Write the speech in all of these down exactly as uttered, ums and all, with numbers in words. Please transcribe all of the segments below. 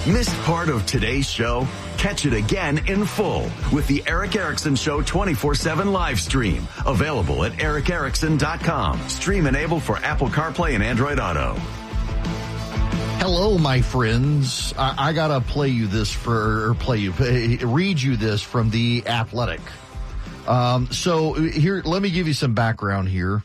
Missed part of today's show? Catch it again in full with the Eric Erickson Show twenty-four seven live stream. Available at eric erickson dot com. Stream enabled for Apple CarPlay and Android Auto. Hello, my friends. I, I gotta play you this for, or play you, read you this from The Athletic. Um, so here, let me give you some background here.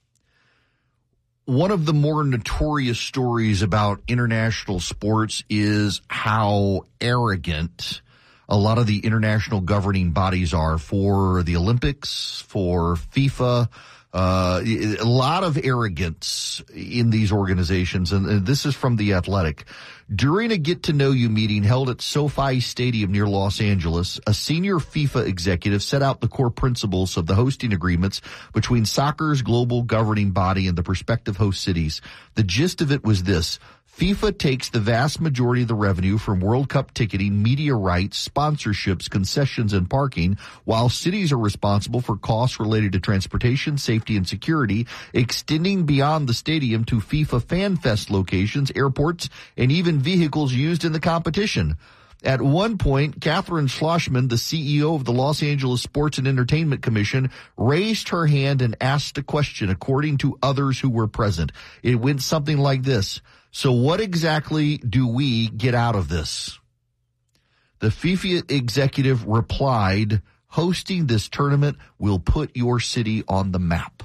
One of the more notorious stories about international sports is how arrogant a lot of the international governing bodies are for the Olympics, for FIFA. Uh, a lot of arrogance in these organizations, and, and this is from The Athletic. During a get-to-know-you meeting held at SoFi Stadium near Los Angeles, a senior FIFA executive set out the core principles of the hosting agreements between soccer's global governing body and the prospective host cities. The gist of it was this. FIFA takes the vast majority of the revenue from World Cup ticketing, media rights, sponsorships, concessions, and parking, while cities are responsible for costs related to transportation, safety, and security, extending beyond the stadium to FIFA Fan Fest locations, airports, and even vehicles used in the competition. At one point, Catherine Schlossman, the C E O of the Los Angeles Sports and Entertainment Commission, raised her hand and asked a question, according to others who were present. It went something like this. So what exactly do we get out of this? The FIFA executive replied, hosting this tournament will put your city on the map.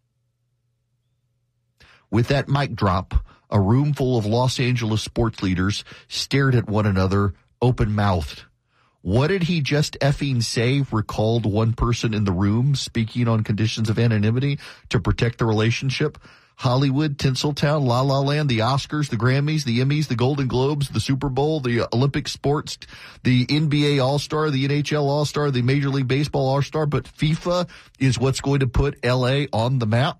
With that mic drop, a room full of Los Angeles sports leaders stared at one another, open-mouthed. What did he just effing say? Recalled one person in the room, speaking on conditions of anonymity to protect the relationship. Hollywood, Tinseltown, La La Land, the Oscars, the Grammys, the Emmys, the Golden Globes, the Super Bowl, the Olympic sports, the N B A All-Star, the N H L All-Star, the Major League Baseball All-Star, but FIFA is what's going to put L A on the map?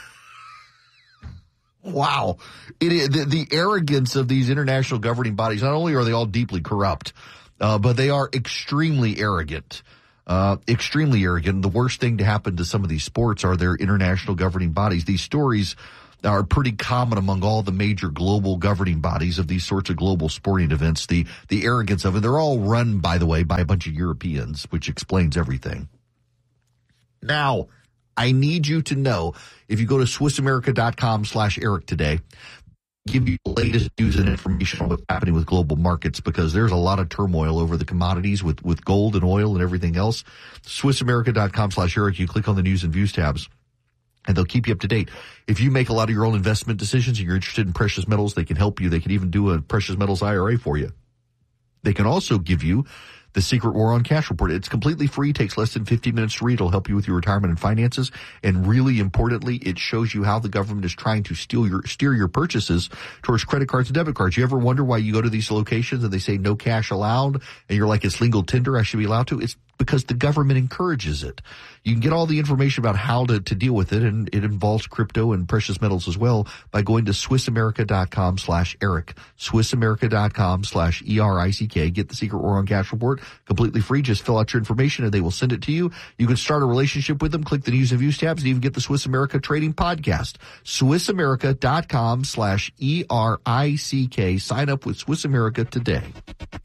Wow. It is, the, the arrogance of these international governing bodies, not only are they all deeply corrupt, uh, but they are extremely arrogant. Uh, extremely arrogant. The worst thing to happen to some of these sports are their international governing bodies. These stories are pretty common among all the major global governing bodies of these sorts of global sporting events. The, the arrogance of it. They're all run, by the way, by a bunch of Europeans, which explains everything. Now, I need you to know, if you go to swissamerica.com slash Eric today, give you the latest news and information on what's happening with global markets, because there's a lot of turmoil over the commodities with, with gold and oil and everything else. swissamerica.com slash Eric. You click on the news and views tabs, and they'll keep you up to date. If you make a lot of your own investment decisions and you're interested in precious metals, they can help you. They can even do a precious metals I R A for you. They can also give you the Secret War on Cash report. It's completely free, takes less than fifteen minutes to read. It'll help you with your retirement and finances. And really importantly, it shows you how the government is trying to steal your, steer your purchases towards credit cards and debit cards. You ever wonder why you go to these locations and they say no cash allowed, and you're like, it's legal tender, I should be allowed to? It's because the government encourages it. You can get all the information about how to, to deal with it, and it involves crypto and precious metals as well, by going to swissamerica.com slash Eric. swissamerica.com slash E R I C K. Get the Secret War on Cash report completely free. Just fill out your information and they will send it to you. You can start a relationship with them. Click the news and views tabs and even get the Swiss America Trading Podcast. swissamerica.com slash E R I C K. Sign up with Swiss America today.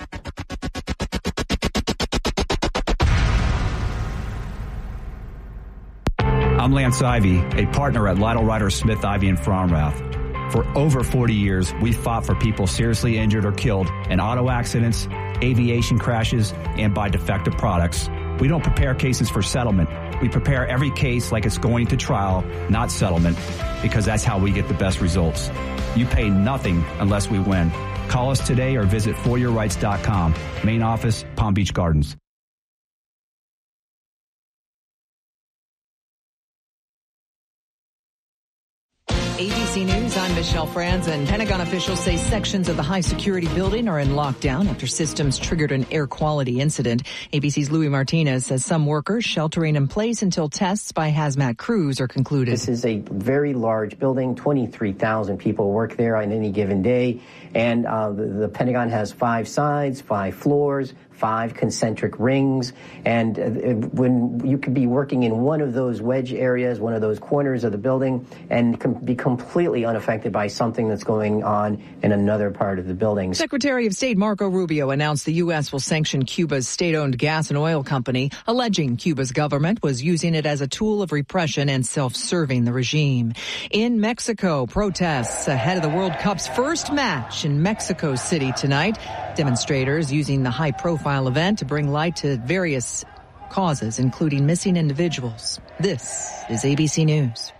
I'm Lance Ivy, a partner at Lytle Ryder Smith Ivy and Fromrath. For over forty years, we've fought for people seriously injured or killed in auto accidents, aviation crashes, and by defective products. We don't prepare cases for settlement. We prepare every case like it's going to trial, not settlement, because that's how we get the best results. You pay nothing unless we win. Call us today or visit for your rights dot com. Main office, Palm Beach Gardens. A B C News, I'm Michelle Franzen. Pentagon officials say sections of the high-security building are in lockdown after systems triggered an air quality incident. A B C's Louis Martinez says some workers sheltering in place until tests by hazmat crews are concluded. This is a very large building. twenty-three thousand people work there on any given day. And uh, the, the Pentagon has five sides, five floors, five concentric rings. And uh, when you could be working in one of those wedge areas, one of those corners of the building, and com- be completely unaffected by something that's going on in another part of the building. Secretary of State Marco Rubio announced the U S will sanction Cuba's state-owned gas and oil company, alleging Cuba's government was using it as a tool of repression and self-serving the regime. In Mexico, protests ahead of the World Cup's first match in Mexico City tonight. Demonstrators using the high-profile event to bring light to various causes, including missing individuals. This is A B C News.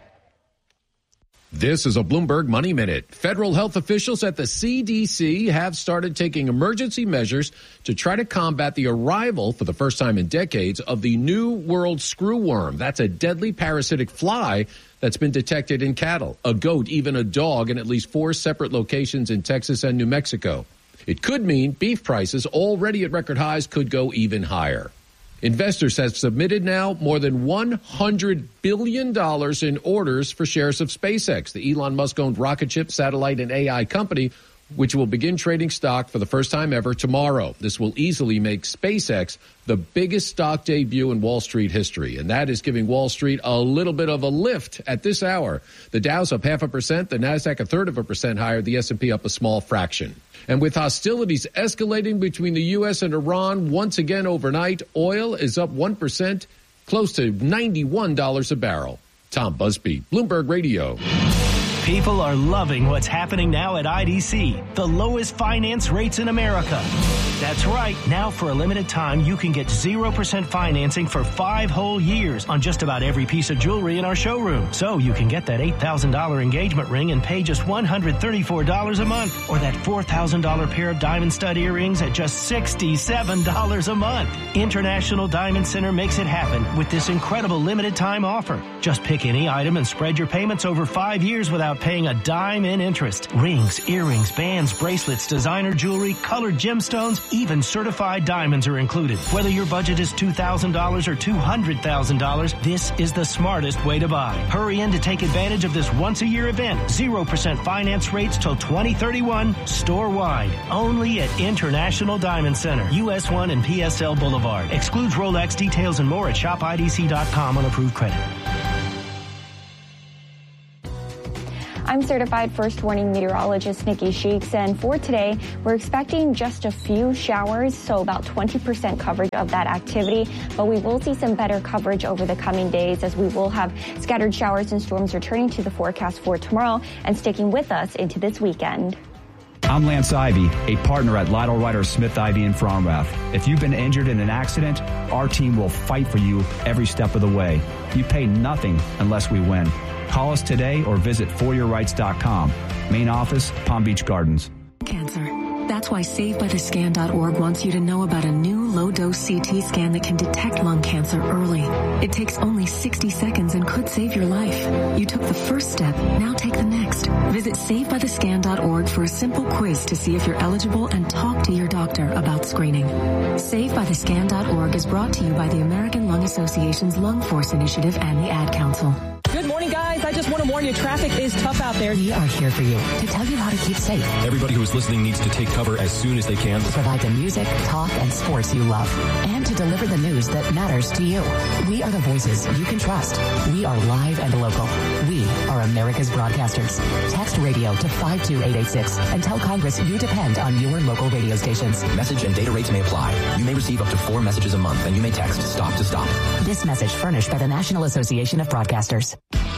This is a Bloomberg Money Minute. Federal health officials at the C D C have started taking emergency measures to try to combat the arrival, for the first time in decades, of the New World screwworm. That's a deadly parasitic fly that's been detected in cattle, a goat, even a dog in at least four separate locations in Texas and New Mexico. It could mean beef prices, already at record highs, could go even higher. Investors have submitted now more than one hundred billion dollars in orders for shares of SpaceX, the Elon Musk-owned rocket ship, satellite, and A I company, which will begin trading stock for the first time ever tomorrow. This will easily make SpaceX the biggest stock debut in Wall Street history, and that is giving Wall Street a little bit of a lift at this hour. The Dow's up half a percent, the Nasdaq a third of a percent higher, the S and P up a small fraction. And with hostilities escalating between the U S and Iran once again overnight, oil is up one percent, close to ninety-one dollars a barrel. Tom Busby, Bloomberg Radio. People are loving what's happening now at I D C, the lowest finance rates in America. That's right. Now, for a limited time, you can get zero percent financing for five whole years on just about every piece of jewelry in our showroom. So you can get that eight thousand dollars engagement ring and pay just one hundred thirty-four dollars a month, or that four thousand dollars pair of diamond stud earrings at just sixty-seven dollars a month. International Diamond Center makes it happen with this incredible limited time offer. Just pick any item and spread your payments over five years without paying a dime in interest. Rings, earrings, bands, bracelets, designer jewelry, colored gemstones, even certified diamonds are included. Whether your budget is two thousand dollars or two hundred thousand dollars, this is the smartest way to buy. Hurry in to take advantage of this once-a-year event. zero percent finance rates till twenty thirty-one, store-wide. Only at International Diamond Center, U S one and P S L Boulevard. Excludes Rolex. Details and more at shop I D C dot com on approved credit. I'm certified first warning meteorologist Nikki Sheeks, and for today, we're expecting just a few showers, so about twenty percent coverage of that activity, but we will see some better coverage over the coming days as we will have scattered showers and storms returning to the forecast for tomorrow and sticking with us into this weekend. I'm Lance Ivy, a partner at Lytle Ryder Smith Ivy in Fromrath. If you've been injured in an accident, our team will fight for you every step of the way. You pay nothing unless we win. Call us today or visit for your rights dot com. Main office, Palm Beach Gardens. Cancer. That's why save by the scan dot org wants you to know about a new low-dose C T scan that can detect lung cancer early. It takes only sixty seconds and could save your life. You took the first step, now take the next. Visit save by the scan dot org for a simple quiz to see if you're eligible and talk to your doctor about screening. save by the scan dot org is brought to you by the American Lung Association's Lung Force Initiative and the Ad Council. Good morning, guys. I just want to warn you, traffic is tough out there. We are here for you to tell you how to keep safe. Everybody who is listening needs to take cover as soon as they can. To provide the music, talk, and sports you love. And to deliver the news that matters to you. We are the voices you can trust. We are live and local. We are America's broadcasters. Text radio to five two eight eight six and tell Congress you depend on your local radio stations. Message and data rates may apply. You may receive up to four messages a month, and you may text STOP to STOP. This message furnished by the National Association of Broadcasters.